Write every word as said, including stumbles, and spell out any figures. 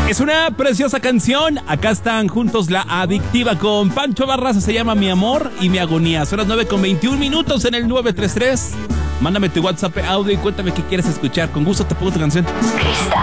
Es una preciosa canción. Acá están juntos La Adictiva con Pancho Barraza. Se llama Mi Amor y Mi Agonía. Son las nueve con veintiún minutos en el nueve tres tres. Mándame tu WhatsApp audio y cuéntame qué quieres escuchar. Con gusto te pongo tu canción. Cristal.